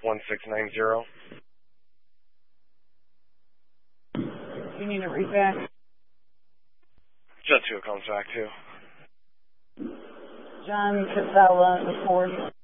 1690. You need a read back? Jet 2 comes back too. John Casella, the Ford.